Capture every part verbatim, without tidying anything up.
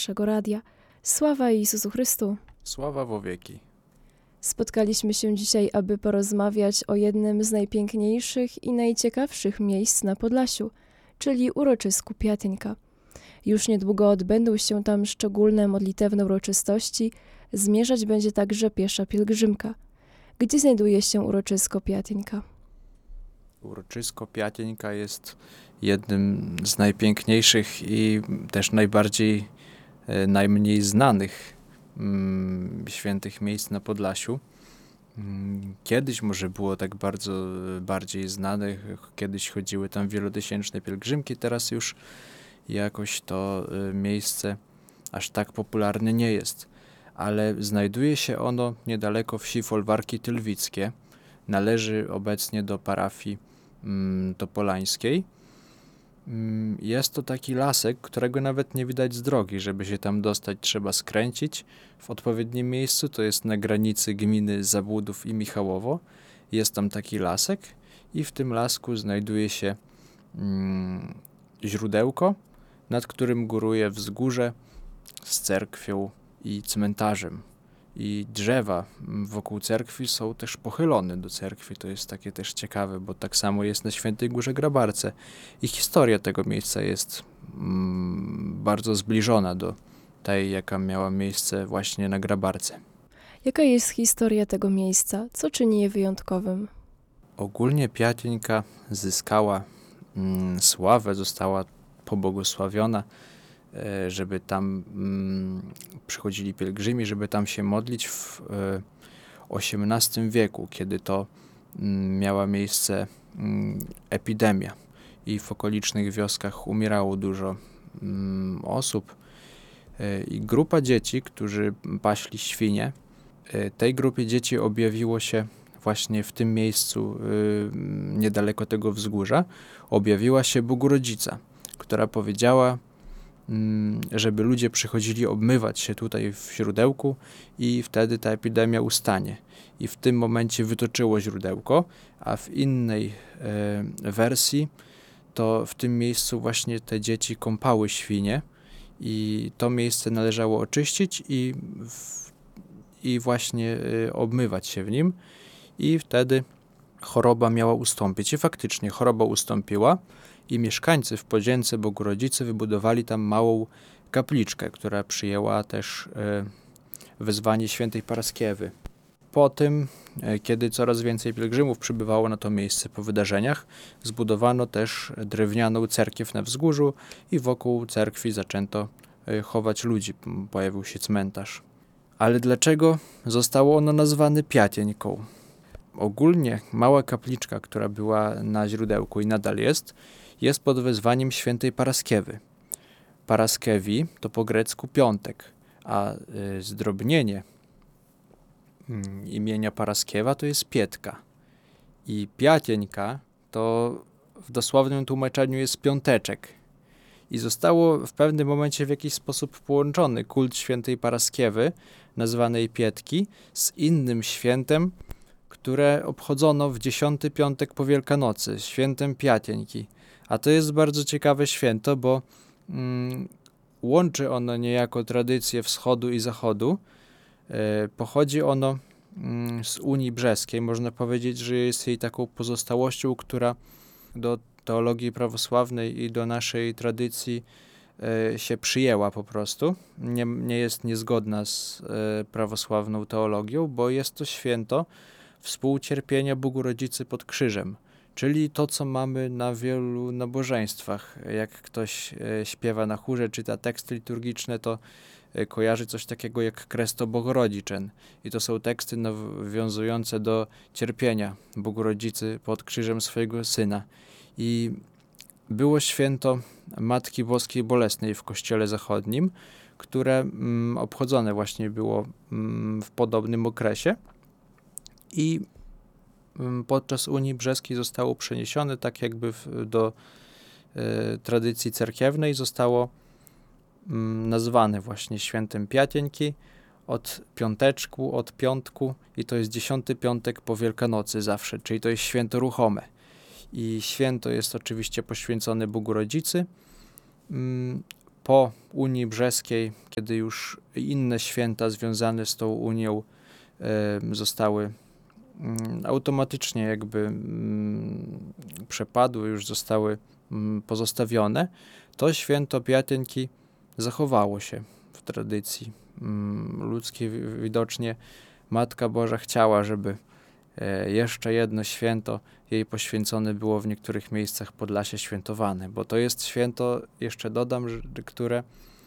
naszego radia. Sława Jezusu Chrystu. Sława wo wieki. Spotkaliśmy się dzisiaj, aby porozmawiać o jednym z najpiękniejszych i najciekawszych miejsc na Podlasiu, czyli uroczysku Piatyńka. Już niedługo odbędą się tam szczególne modlitewne uroczystości, zmierzać będzie także piesza pielgrzymka. Gdzie znajduje się uroczysko Piatyńka? Uroczysko Piatyńka jest jednym z najpiękniejszych i też najbardziej, e, najmniej znanych mm, świętych miejsc na Podlasiu. Mm, Kiedyś może było tak bardzo e, bardziej znanych, kiedyś chodziły tam wielotysięczne pielgrzymki, teraz już jakoś to e, miejsce aż tak popularne nie jest. Ale znajduje się ono niedaleko wsi Folwarki Tylwickie. Należy obecnie do parafii mm, topolańskiej. Mm, jest to taki lasek, którego nawet nie widać z drogi. Żeby się tam dostać, trzeba skręcić w odpowiednim miejscu. To jest na granicy gminy Zabłudów i Michałowo. Jest tam taki lasek i w tym lasku znajduje się mm, źródełko, nad którym góruje wzgórze z cerkwią i cmentarzem. I drzewa wokół cerkwi są też pochylone do cerkwi. To jest takie też ciekawe, bo tak samo jest na Świętej Górze Grabarce. I historia tego miejsca jest mm, bardzo zbliżona do tej, jaka miała miejsce właśnie na Grabarce. Jaka jest historia tego miejsca? Co czyni je wyjątkowym? Ogólnie Piatyńka zyskała mm, sławę, została pobłogosławiona, żeby tam mm, przychodzili pielgrzymi, żeby tam się modlić w e, osiemnastym wieku, kiedy to mm, miała miejsce mm, epidemia i w okolicznych wioskach umierało dużo mm, osób. E, I grupa dzieci, którzy paśli świnie, e, tej grupie dzieci objawiło się właśnie w tym miejscu, e, niedaleko tego wzgórza, objawiła się Bogorodzica, która powiedziała, żeby ludzie przychodzili obmywać się tutaj w źródełku i wtedy ta epidemia ustanie. I w tym momencie wytoczyło źródełko, a w innej e, wersji to w tym miejscu właśnie te dzieci kąpały świnie i to miejsce należało oczyścić i, w, i właśnie e, obmywać się w nim i wtedy choroba miała ustąpić. I faktycznie choroba ustąpiła. I mieszkańcy w podzięce Bogorodzicy wybudowali tam małą kapliczkę, która przyjęła też e, wezwanie świętej Paraskiewy. Po tym, e, kiedy coraz więcej pielgrzymów przybywało na to miejsce po wydarzeniach, zbudowano też drewnianą cerkiew na wzgórzu i wokół cerkwi zaczęto e, chować ludzi. Pojawił się cmentarz. Ale dlaczego zostało ono nazwane Piatyńką? Ogólnie mała kapliczka, która była na źródełku i nadal jest, jest pod wezwaniem świętej Paraskiewy. Paraskewi to po grecku piątek, a y, zdrobnienie y, imienia Paraskiewa to jest Pietka. I Piatyńka to w dosłownym tłumaczeniu jest piąteczek. I zostało w pewnym momencie w jakiś sposób połączony kult świętej Paraskiewy, nazwanej Pietki, z innym świętem, które obchodzono w dziesiąty piątek po Wielkanocy, świętem Piatyńki. A to jest bardzo ciekawe święto, bo mm, łączy ono niejako tradycję wschodu i zachodu. E, pochodzi ono mm, z Unii Brzeskiej. Można powiedzieć, że jest jej taką pozostałością, która do teologii prawosławnej i do naszej tradycji e, się przyjęła po prostu. Nie, nie jest niezgodna z e, prawosławną teologią, bo jest to święto współcierpienia Bogorodzicy pod krzyżem. Czyli to, co mamy na wielu nabożeństwach. Jak ktoś e, śpiewa na chórze, czyta teksty liturgiczne, to e, kojarzy coś takiego jak Kresto Bogorodiczyn. I to są teksty nawiązujące do cierpienia Bogorodzicy pod krzyżem swojego Syna. I było święto Matki Boskiej Bolesnej w Kościele Zachodnim, które mm, obchodzone właśnie było mm, w podobnym okresie. I podczas Unii Brzeskiej zostało przeniesione tak jakby w, do e, tradycji cerkiewnej, zostało m, nazwane właśnie świętem Piatyńki od piąteczku, od piątku i to jest dziesiąty piątek po Wielkanocy zawsze, czyli to jest święto ruchome. I święto jest oczywiście poświęcone Bogorodzicy. M, po Unii Brzeskiej, kiedy już inne święta związane z tą Unią e, zostały mm, automatycznie jakby mm, przepadły, już zostały mm, pozostawione, to święto Piateńki zachowało się w tradycji mm, ludzkiej. Widocznie Matka Boża chciała, żeby e, jeszcze jedno święto jej poświęcone było w niektórych miejscach Podlasia świętowane, bo to jest święto, jeszcze dodam, że, które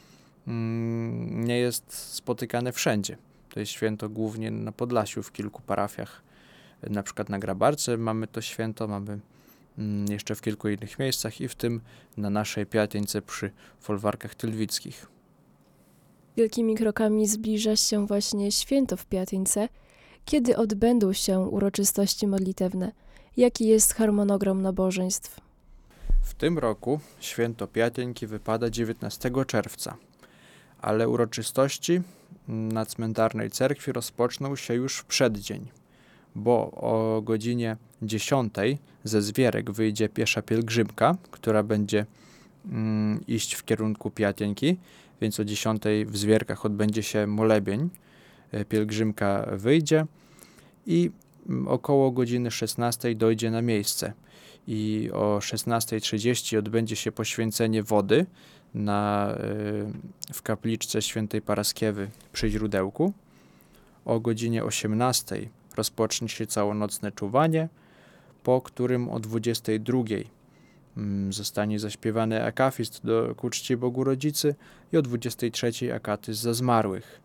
mm, nie jest spotykane wszędzie. To jest święto głównie na Podlasiu, w kilku parafiach. Na przykład na Grabarce mamy to święto, mamy mm, jeszcze w kilku innych miejscach i w tym na naszej Piateńce przy folwarkach tylwickich. Wielkimi krokami zbliża się właśnie święto w Piateńce. Kiedy odbędą się uroczystości modlitewne? Jaki jest harmonogram nabożeństw? W tym roku święto Piateńki wypada dziewiętnastego czerwca, ale uroczystości na cmentarnej cerkwi rozpoczną się już w przeddzień, bo o godzinie dziesiątej ze Zwierek wyjdzie piesza pielgrzymka, która będzie mm, iść w kierunku Piateńki, więc o dziesiątej w Zwierkach odbędzie się molebień. Pielgrzymka wyjdzie i około godziny szesnastej dojdzie na miejsce i o szesnasta trzydzieści odbędzie się poświęcenie wody na, w kapliczce świętej Paraskiewy przy źródełku. O godzinie osiemnastej rozpocznie się całonocne czuwanie, po którym o dwudziestej drugiej zostanie zaśpiewany akafist do, ku czci Bogu Rodzicy i o dwudziestej trzeciej akatyst za zmarłych.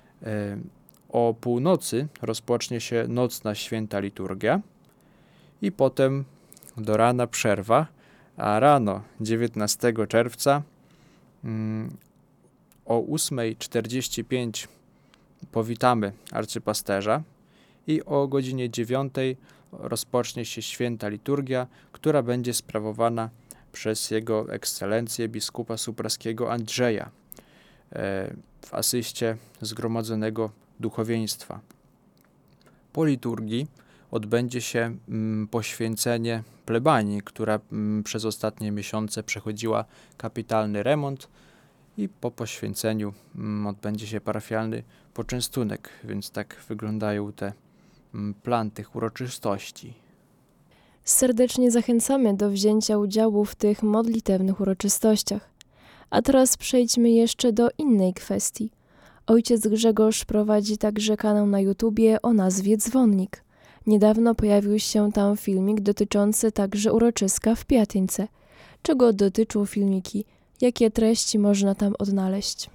O północy rozpocznie się nocna święta liturgia i potem do rana przerwa, a rano dziewiętnastego czerwca mm, o ósma czterdzieści pięć powitamy arcypasterza i o godzinie dziewiątej rozpocznie się święta liturgia, która będzie sprawowana przez Jego Ekscelencję biskupa supraskiego Andrzeja e, w asyście zgromadzonego duchowieństwa. Po liturgii odbędzie się mm, poświęcenie plebanii, która mm, przez ostatnie miesiące przechodziła kapitalny remont i po poświęceniu mm, odbędzie się parafialny poczęstunek, więc tak wyglądają te mm, plan tych uroczystości. Serdecznie zachęcamy do wzięcia udziału w tych modlitewnych uroczystościach. A teraz przejdźmy jeszcze do innej kwestii. Ojciec Grzegorz prowadzi także kanał na YouTubie o nazwie Dzwonnik. Niedawno pojawił się tam filmik dotyczący także uroczyska w Piateńce. Czego dotyczą filmiki? Jakie treści można tam odnaleźć?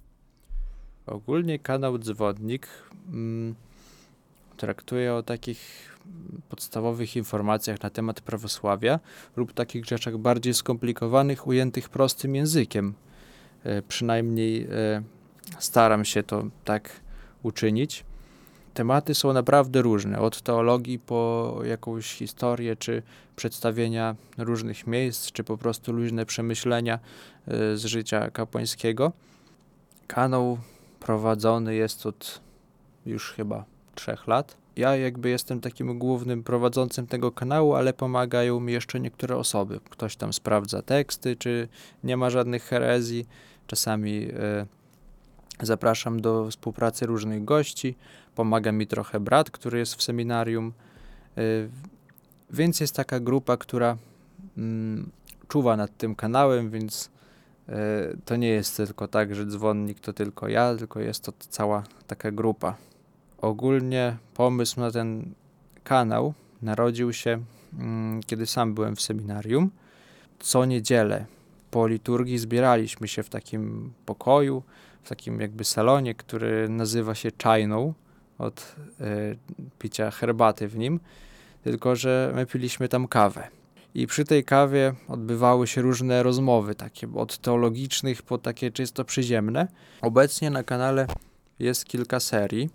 Ogólnie kanał Dzwonnik mm, traktuje o takich podstawowych informacjach na temat prawosławia lub takich rzeczach bardziej skomplikowanych, ujętych prostym językiem. E, przynajmniej e, staram się to tak uczynić. Tematy są naprawdę różne, od teologii po jakąś historię, czy przedstawienia różnych miejsc, czy po prostu luźne przemyślenia e, z życia kapłańskiego. Kanał prowadzony jest od już chyba trzech lat. Ja jakby jestem takim głównym prowadzącym tego kanału, ale pomagają mi jeszcze niektóre osoby. Ktoś tam sprawdza teksty, czy nie ma żadnych herezji. Czasami e, zapraszam do współpracy różnych gości. Pomaga mi trochę brat, który jest w seminarium. E, więc jest taka grupa, która mm, czuwa nad tym kanałem, więc e, to nie jest tylko tak, że Dzwonnik to tylko ja, tylko jest to cała taka grupa. Ogólnie pomysł na ten kanał narodził się, mm, kiedy sam byłem w seminarium. Co niedzielę po liturgii zbieraliśmy się w takim pokoju, w takim jakby salonie, który nazywa się czajną, od y, picia herbaty w nim, tylko że my piliśmy tam kawę. I przy tej kawie odbywały się różne rozmowy, takie od teologicznych po takie czysto przyziemne. Obecnie na kanale jest kilka serii.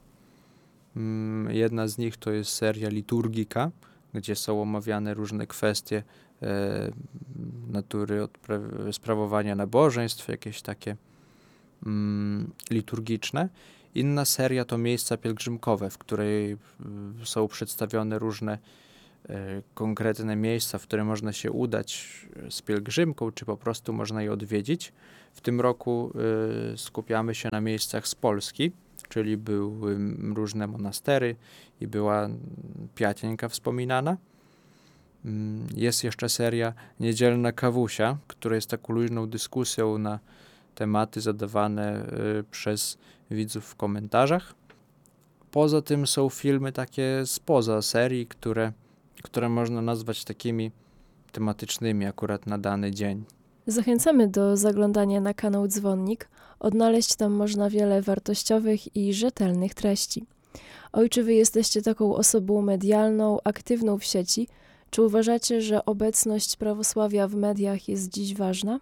Jedna z nich to jest seria Liturgika, gdzie są omawiane różne kwestie e, natury odpra- sprawowania nabożeństw, jakieś takie mm, liturgiczne. Inna seria to Miejsca pielgrzymkowe, w której y, są przedstawione różne konkretne miejsca, w które można się udać z pielgrzymką, czy po prostu można je odwiedzić. W tym roku skupiamy się na miejscach z Polski, czyli były różne monastery i była Piatienka wspominana. Jest jeszcze seria Niedzielna Kawusia, która jest taką luźną dyskusją na tematy zadawane przez widzów w komentarzach. Poza tym są filmy takie spoza serii, które, które można nazwać takimi tematycznymi akurat na dany dzień. Zachęcamy do zaglądania na kanał Dzwonnik. Odnaleźć tam można wiele wartościowych i rzetelnych treści. Ojcze, wy jesteście taką osobą medialną, aktywną w sieci. Czy uważacie, że obecność prawosławia w mediach jest dziś ważna?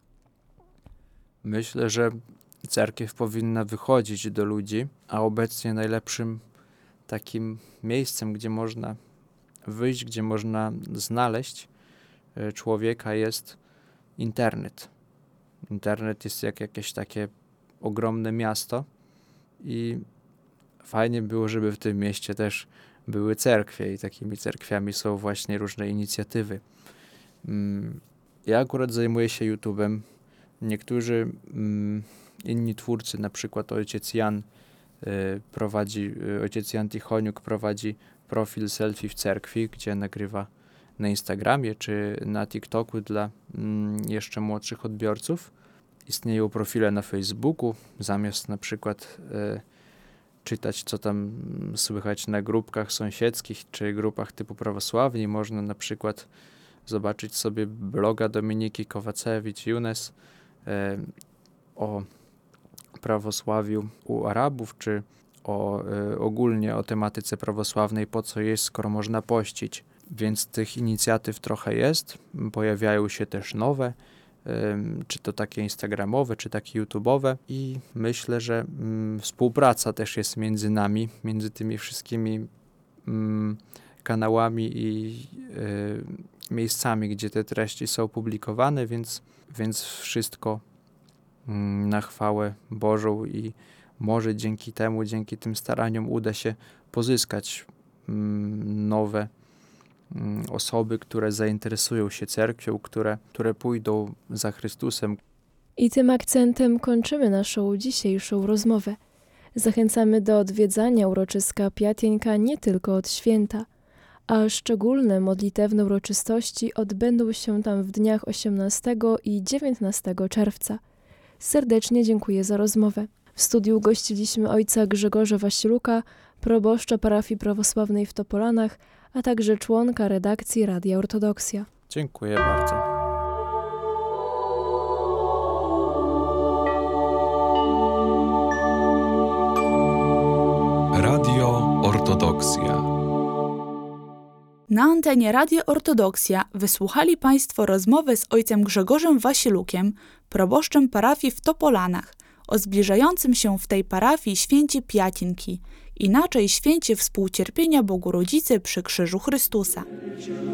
Myślę, że cerkiew powinna wychodzić do ludzi, a obecnie najlepszym takim miejscem, gdzie można wyjść, gdzie można znaleźć człowieka, jest internet. Internet jest jak jakieś takie ogromne miasto i fajnie było, żeby w tym mieście też były cerkwie i takimi cerkwiami są właśnie różne inicjatywy. Ja akurat zajmuję się YouTube'em. Niektórzy mm, inni twórcy, na przykład ojciec Jan y, prowadzi, y, ojciec Jan Tichoniuk prowadzi profil selfie w cerkwi, gdzie nagrywa na Instagramie czy na TikToku dla mm, jeszcze młodszych odbiorców. Istnieją profile na Facebooku, zamiast na przykład y, czytać, co tam słychać na grupkach sąsiedzkich czy grupach typu prawosławni, można na przykład zobaczyć sobie bloga Dominiki Kowacewicz-Junes e, o prawosławiu u Arabów, czy o, e, ogólnie o tematyce prawosławnej, po co jest, skoro można pościć. Więc tych inicjatyw trochę jest, pojawiają się też nowe, e, czy to takie instagramowe, czy takie youtube'owe i myślę, że mm, współpraca też jest między nami, między tymi wszystkimi mm, kanałami i y, miejscami, gdzie te treści są publikowane, więc, więc wszystko mm, na chwałę Bożą i może dzięki temu, dzięki tym staraniom uda się pozyskać mm, nowe mm, osoby, które zainteresują się cerkwią, które, które pójdą za Chrystusem. I tym akcentem kończymy naszą dzisiejszą rozmowę. Zachęcamy do odwiedzania uroczyska Piatieńka nie tylko od święta, a szczególne modlitewne uroczystości odbędą się tam w dniach osiemnastego i dziewiętnastego czerwca. Serdecznie dziękuję za rozmowę. W studiu gościliśmy ojca Grzegorza Wasiluka, proboszcza parafii prawosławnej w Topolanach, a także członka redakcji Radia Ortodoksja. Dziękuję bardzo. Radio Ortodoksja. Na antenie Radio Ortodoksja wysłuchali Państwo rozmowy z ojcem Grzegorzem Wasilukiem, proboszczem parafii w Topolanach, o zbliżającym się w tej parafii święcie Piatinki, inaczej święcie współcierpienia Bogu Rodzicy przy krzyżu Chrystusa.